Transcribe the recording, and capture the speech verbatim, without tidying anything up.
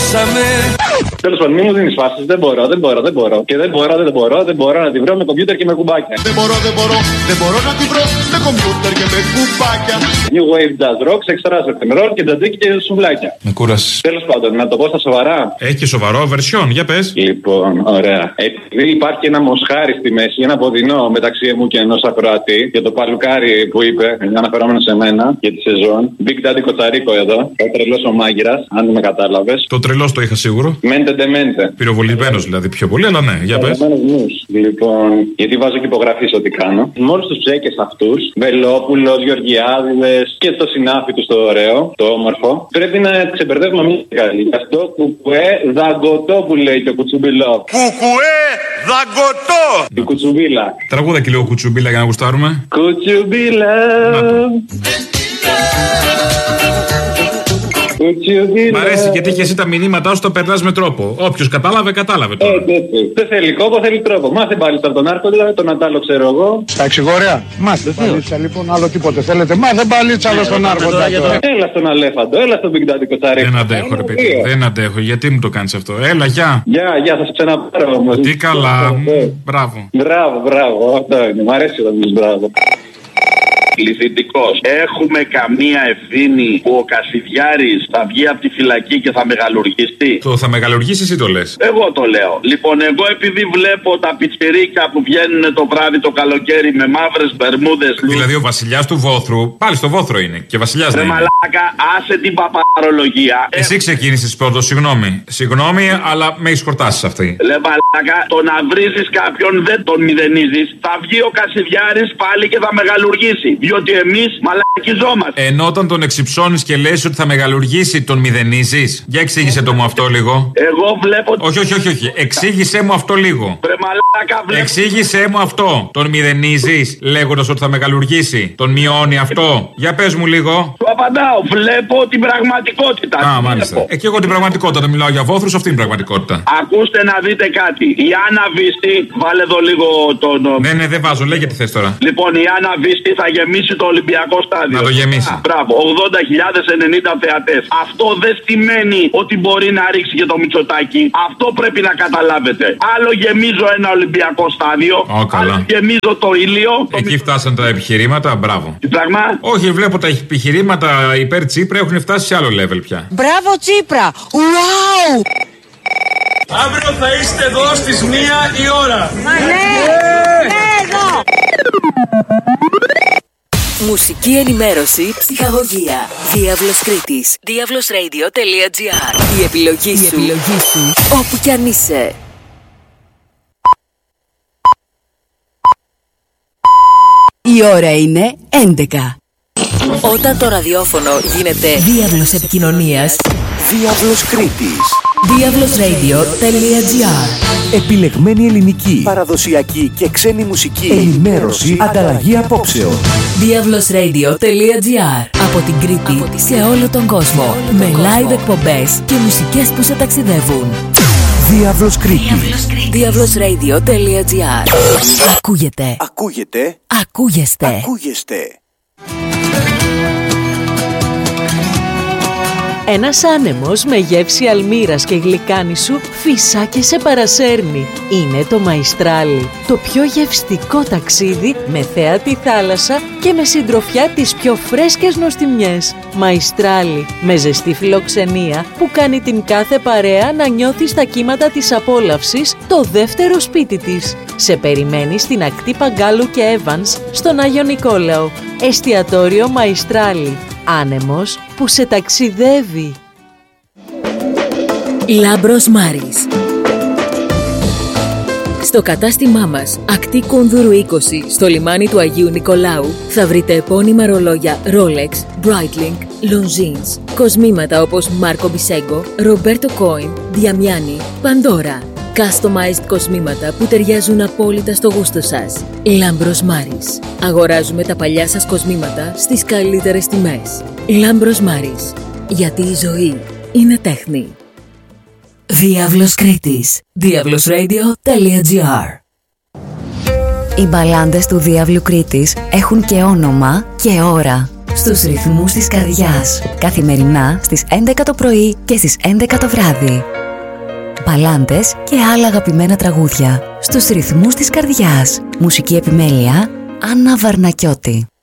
χάσαμε. Τέλος πάντων, μην μου δίνεις φάσεις. Δεν μπορώ, δεν μπορώ, δεν μπορώ. Και δεν μπορώ, δεν μπορώ, δεν μπορώ να τη βρω με κομπιούτερ και με κουμπάκια. Δεν μπορώ, δεν μπορώ, δεν μπορώ να τη βρω με κομπιούτερ και με κουμπάκια. New Wave Jazz Rock, extra rock και τζατζίκι και σουβλάκια. Με κούρασες. Τέλος πάντων, να το πω στα σοβαρά. Έχει και σοβαρό version, για πες. Λοιπόν, ωραία. Επειδή υπάρχει ένα μοσχάρι στη μέση, ένα ποδινό μεταξύ μου και ενός ακροατή, για το παλουκάρι που είπε, αναφερόμενο σε μένα, για τη σεζόν. Big Daddy Κοτσαρίκο εδώ. Ο τρελός ο μάγειρας, αν με κατάλαβες. Το τρελός το είχα σίγουρο. Μέντε ντε μέντε. Πυροβολημένος δηλαδή πιο πολύ, αλλά ναι, για πες. Λοιπόν, γιατί βάζω και υπογραφή σε ό,τι κάνω. Με όλους τους ψέκες αυτούς, Βελόπουλος, Γεωργιάδηδες και το συνάφι του στο ωραίο, το όμορφο, πρέπει να ξεμπερδεύουμε μια καλή. Γι' αυτό κουκουέ δαγκωτό που λέει το κουτσουμπιλό. Κουκουέ δαγκωτό! Η κουτσουμπίλα. Τραγούδα και λίγο κουτσουμπίλα για να γουστάρουμε. Κουτσουμπίλα. Μ' αρέσει γιατί και εσύ τα μηνύματά σου τα περνάς με τρόπο. Όποιος κατάλαβε, κατάλαβε τώρα. Δεν θέλει κόπο, θέλει τρόπο. Μάθε πάλι από τον Άρκο, δηλαδή τον Ατάλο ξέρω εγώ. Στα εξηγόρια. Μάθε παλίτσα λοιπόν, άλλο τίποτε θέλετε. Μάθε παλίτσα άλλο στον Άρκο. Έλα στον Αλέφαντο, έλα στον Big Daddy Κοτσαρίκο. Δεν αντέχω, ρε παιδί. Δεν αντέχω. Γιατί μου το κάνεις αυτό. Έλα, γεια. Γεια, γεια, θα σε ξαναπάρω όμως. Τι καλά. Μπράβο. Μπράβο, μπράβο. Αυτό είναι. Μ' αρέσει όταν μιλείς μπράβο. Πληθυντικός. Έχουμε καμία ευθύνη που ο Κασιδιάρης θα βγει από τη φυλακή και θα μεγαλουργήσει? Το θα μεγαλουργήσει ή το λες? Εγώ το λέω. Λοιπόν, εγώ επειδή βλέπω τα πιτσιρίκια που βγαίνουν το βράδυ το καλοκαίρι με μαύρες μπερμούδες. Δηλαδή ο βασιλιάς του Βόθρου, πάλι στο Βόθρο είναι. Και βασιλιάς δεν είναι. Μαλάκα, άσε την παπαρολογία. Εσύ ξεκίνησες πρώτο, συγγνώμη. Συγγνώμη, αλλά με έχεις χορτάσει αυτή. Λε μαλάκα, το να βρίζεις κάποιον δεν τον μηδενίζεις. Θα βγει ο Κασιδιάρης πάλι και θα μεγαλουργήσει. Διότι εμείς μαλακιζόμαστε. Ενώ όταν τον εξυψώνεις και λες ότι θα μεγαλουργήσει, τον μηδενίζεις. Για εξήγησε το μου αυτό λίγο. Εγώ βλέπω. Όχι, όχι, όχι, όχι. Εξήγησέ μου αυτό λίγο. Βρε μαλάκα, βλέπω. Εξήγησέ μου αυτό. Τον μηδενίζεις λέγοντας ότι θα μεγαλουργήσει. Τον μειώνει αυτό. Για πες μου λίγο. Σου απαντάω. Βλέπω την πραγματικότητα. Α, μάλιστα. Ε, και εγώ την πραγματικότητα. Δεν μιλάω για Βόθρους, αυτή είναι η πραγματικότητα. Ακούστε να δείτε κάτι. Η Άννα Βίστη, βάλε εδώ λίγο τον. Ναι, ναι, δεν βάζω. Λέγε τι θες τώρα. Λοιπόν, η Άννα Βίστη θα γεμίσει το Ολυμπιακό στάδιο. Να το γεμίσει. Α, μπράβο, ογδόντα χιλιάδες ενενήντα θεατές. Αυτό δεν σημαίνει ότι μπορεί να ρίξει και το Μητσοτάκι. Αυτό πρέπει να καταλάβετε. Άλλο γεμίζω ένα Ολυμπιακό στάδιο. Ω, καλά. Άλλο γεμίζω το ήλιο. Εκεί το... φτάσαν τα επιχειρήματα, μπράβο. Τι πράγμα? Όχι, βλέπω τα επιχειρήματα υπέρ Τσίπρα έχουν φτάσει σε άλλο level πια. Μπράβο Τσίπρα! Wow! Αύριο θα είστε εδώ στις μία η ώρα. Μα ναι! Ναι, εδώ! Μουσική ενημέρωση, ψυχαγωγία. Διάβλος Κρήτης. διάβλος ρέιντιο τελεία τζι άρ. Η επιλογή, Η σου, επιλογή σου, όπου κι αν είσαι. Η ώρα είναι έντεκα. Όταν το ραδιόφωνο γίνεται διάβλος επικοινωνίας, Διάβλος Κρήτης. διάβλος ρέιντιο τελεία τζι άρ. Επιλεγμένη ελληνική, παραδοσιακή και ξένη μουσική, ενημέρωση, ανταλλαγή απόψεων. διάβλος ρέιντιο τελεία τζι άρ. Από την Κρήτη από σε όλο τον κόσμο. Με live εκπομπές και μουσικές που σε ταξιδεύουν. Διάβλος Κρήτης. διάβλος ρέιντιο τελεία τζι άρ. Ακούγεται. Ακούγεται. Ακούγεστε. Ακούγεστε. Ένας άνεμος με γεύση αλμύρας και γλυκάνισου φυσά και σε παρασέρνει. Είναι το Μαϊστράλι, το πιο γευστικό ταξίδι με θέα τη θάλασσα και με συντροφιά τις πιο φρέσκες νοστιμιές. Μαϊστράλι, με ζεστή φιλοξενία που κάνει την κάθε παρέα να νιώθει στα κύματα της απόλαυσης το δεύτερο σπίτι της. Σε περιμένει στην ακτή Παγκάλου και Evans στον Άγιο Νικόλαο. Εστιατόριο Μαϊστράλι. Άνεμος που σε ταξιδεύει. Λάμπρος Μάρης. Στο κατάστημά μας, ακτή Κούνδουρου είκοσι, στο λιμάνι του Αγίου Νικολάου, θα βρείτε επώνυμα ρολόγια Rolex, Breitling, Longines, κοσμήματα όπως Marco Biseggo, Roberto Coin, Diamiani, Pandora. Customized κοσμήματα που ταιριάζουν απόλυτα στο γούστο σας. Λάμπρος Μάρης. Αγοράζουμε τα παλιά σας κοσμήματα στις καλύτερες τιμές. Λάμπρος Μάρης. Γιατί η ζωή είναι τέχνη. Διάβλος Κρήτης. διάβλος ρέιντιο τελεία τζι άρ. Οι μπαλάντες του Διάβλου Κρήτης έχουν και όνομα και ώρα. στους ρυθμούς της καρδιάς. Καθημερινά στις έντεκα το πρωί και στις έντεκα το βράδυ. Παλάντες και άλλα αγαπημένα τραγούδια στους ρυθμούς της καρδιάς. Μουσική επιμέλεια Άννα Βαρνακιώτη.